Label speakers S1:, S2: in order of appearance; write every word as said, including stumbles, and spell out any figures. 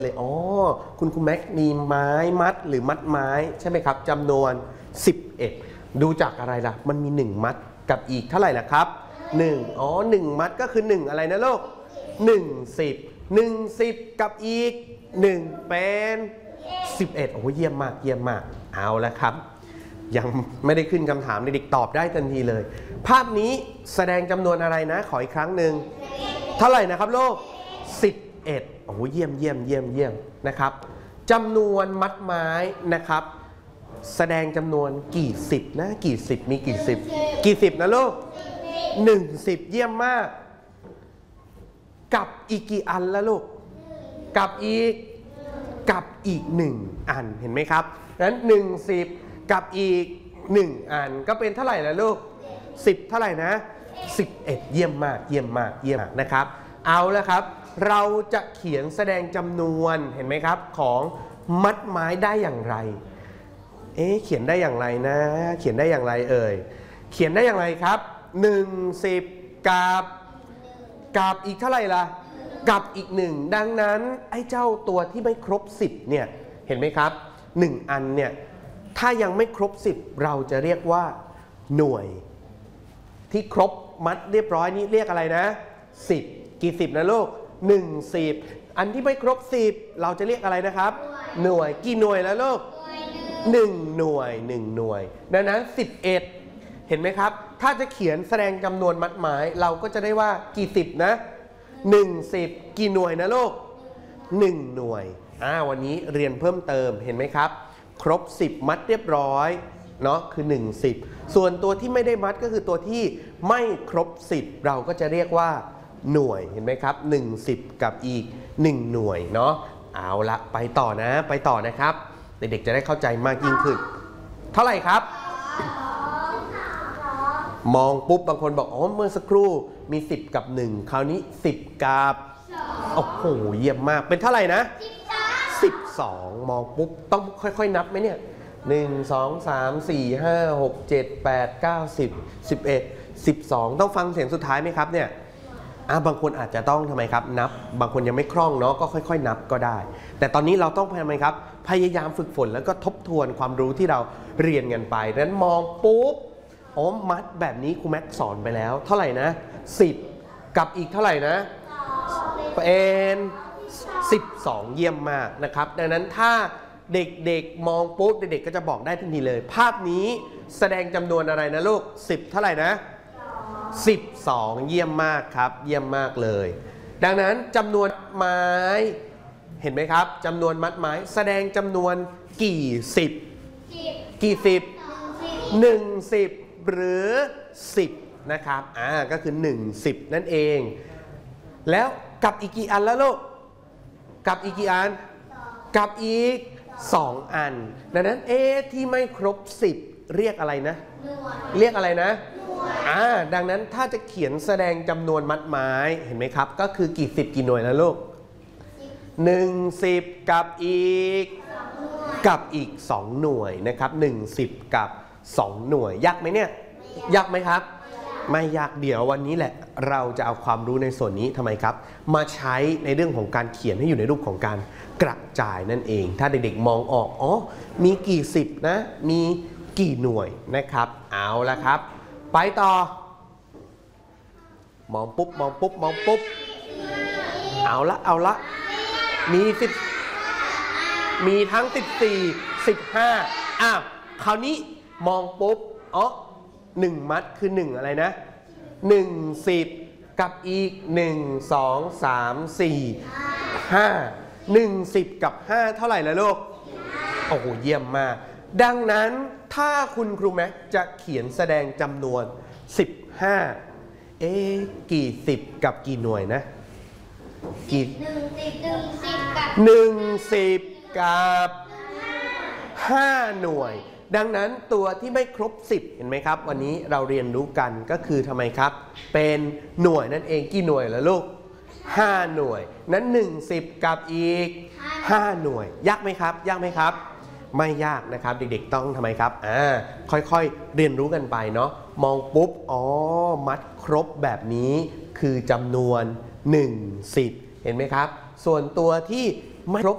S1: เลยอ๋อคุณครูแม็กมีไม้มัดหรือมัดไม้ใช่ไหมครับจำนวนสิบเอ็ดดูจากอะไรล่ะมันมีหนึ่งมัดกับอีกเท่าไหร่ล่ะครับหนึ่งอ๋อหนึ่งมัดก็คือหนึ่งอะไรนะลูกหนึ่งสิบหนึ่งสิบกับอีกหนึ่งเป็นสิบเอ็ดโอ้เยี่ยมมากเยี่ยมมากเอาละครับยังไม่ได้ขึ้นคำถามเด็กๆตอบได้ทันทีเลยภาพนี้แสดงจำนวนอะไรนะขออีกครั้งหนึ่งเท่าไหร่นะครับลูกสิบเอ็ดโอ้เยี่ยมเยี่ยมเยี่ยมเยี่ยมนะครับจำนวนมัดไม้นะครับแสดงจำนวนกี่สิบนะกี่สิบมีกี่สิบกี่สิบนะลูกหนึ่งสิบเยี่ยมมากกับอีกกี่อันละลูกกับอีกกับอีกหนึ่งอันเห็นไหมครับนั้นหนึ่งสิบกับอีกหนึ่งอันก็เป็นเท่าไหร่ละลูกสิบเท่าไหร่นะสิบเอ็ดเยี่ยมมากเยี่ยมมากเยี่ยมมากนะครับเอาละครับเราจะเขียนแสดงจำนวนเห็นไหมครับของมัดไม้ได้อย่างไรเอ๊ะเขียนได้อย่างไรนะเขียนได้อย่างไรเอ่ยเขียนได้อย่างไรครับหนึ่งสิบกับกับอีกเท่าไหร่ล่ะกับอีกหนึ่งดังนั้นไอ้เจ้าตัวที่ไม่ครบสิบเนี่ยเห็นไหมครับหนึ่งอันเนี่ยถ้ายังไม่ครบสิบเราจะเรียกว่าหน่วยที่ครบมัดเรียบร้อยนี้เรียกอะไรนะสิบกี่สิบนะลูกหนึ่งสิบอันที่ไม่ครบสิบเราจะเรียกอะไรนะครับหน่วยกี่หน่วยแล้วลูกหนึ่งหน่วยหนึ่งหน่วยดังนั้นสิบเอ็ดเห็นไหมครับถ้าจะเขียนแสดงจำนวนมัดหมายเราก็จะได้ว่ากี่สิบนะหนึ่งสิบกี่หน่วยนะลูกหนึ่งหน่วยอ่าวันนี้เรียนเพิ่มเติมเห็นไหมครับครบสิบมัดเรียบร้อยเนาะคือหนึ่งสิบส่วนตัวที่ไม่ได้มัดก็คือตัวที่ไม่ครบสิบเราก็จะเรียกว่าหน่วยเห็นไหมครับหนึ่งสิบกับอีกหนึ่งหน่วยเนาะเอาละไปต่อนะไปต่อนะครับเด็กๆจะได้เข้าใจมากยิ่งขึ้นเท่าไหร่ครับมองปุ๊บบางคนบอกอ๋อเมื่อสักครู่มีสิบกับหนึ่งคราวนี้สิบกับโอ้โหเยี่ยมมากเป็นเท่าไหร่นะสิบสองมองปุ๊บต้องค่อยๆนับไหมเนี่ยหนึ่ง สอง สาม สี่ ห้า หก เจ็ด แปด เก้า สิบ สิบเอ็ด สิบสองต้องฟังเสียงสุดท้ายไหมครับเนี่ยอ่ะบางคนอาจจะต้องทำไมครับนับบางคนยังไม่คล่องเนาะก็ค่อยๆนับก็ได้แต่ตอนนี้เราต้องทำไมครับพยายามฝึกฝนแล้วก็ทบทวนความรู้ที่เราเรียนกันไปดังนั้นมองปุ๊บอ๋อมัดแบบนี้ครูแม็กสอนไปแล้วเท่าไหร่นะสิบกับอีกเท่าไหร่นะเป็นสิบสองเยี่ยมมากนะครับดังนั้นถ้าเด็กๆมองปุ๊บเด็กๆก็จะบอกได้ทันทีเลยภาพนี้แสดงจำนวนอะไรนะลูกสิบเท่าไหร่นะสิบสองเยี่ยมมากครับเยี่ยมมากเลยดังนั้นจำนวนไม้เห็นไหมครับจำนวนมัดไม้แสดงจำนวนกี่สิบกี่สิบหนึ่งสิบหรือสิบนะครับอ่าก็คือหนึ่งสิบนั่นเองแล้วกับอีกกี่อันแล้วลูกกับอีกกี่อันกับอีกสองอันดังนั้นเอที่ไม่ครบสิบเรียกอะไรนะเรียกอะไรนะอ่าดังนั้นถ้าจะเขียนแสดงจำนวนมัดไม้เห็นไหมครับก็คือกี่สิบกี่หน่วยนะลูกหนึ่งสิบกับอีกกับอีกสองหน่วยนะครับหนึ่งสิบกับสองหน่วยยากไหมเนี่ยยากไหมครับไม่ยากเดี๋ยววันนี้แหละเราจะเอาความรู้ในส่วนนี้ทำไมครับมาใช้ในเรื่องของการเขียนให้อยู่ในรูปของการกระจายนั่นเองถ้าเด็กๆมองออกอ๋อมีกี่สิบนะมีกี่หน่วยนะครับเอาละครับไปต่อมองปุ๊บมองปุ๊บมองปุ๊บเอาละเอาละมีสิบมีทั้งสิบสี่ สิบห้าอ้าวคราวนี้มองปุ๊บอ๋อหนึ่งมัดคือหนึ่งอะไรนะหนึ่งสิบกับอีกหนึ่ง สอง สาม สี่ ห้าหนึ่งสิบกับห้าเท่าไหร่ละลูกโอ้โหเยี่ยมมากดังนั้นถ้าคุณครูแม็กจะเขียนแสดงจำนวนสิบห้าเอ๊ะกี่สิบกับกี่หน่วยนะกี่หนึ่งสิบกับหนึ่งสิบกับห้าหน่วยดังนั้นตัวที่ไม่ครบสิบเห็นไหมครับวันนี้เราเรียนรู้กันก็คือทำไมครับเป็นหน่วยนั่นเองกี่หน่วยล่ะลูกห้าหน่วยนั้นหนึ่งสิบกับอีกห้าหน่วยยากไหมครับยากไหมครับไม่ยากนะครับเด็กๆต้องทำไมครับอ่าค่อยๆเรียนรู้กันไปเนาะมองปุ๊บอ๋อมัดครบแบบนี้คือจำนวนหนึ่งสิบเห็นไหมครับส่วนตัวที่ไม่ครบ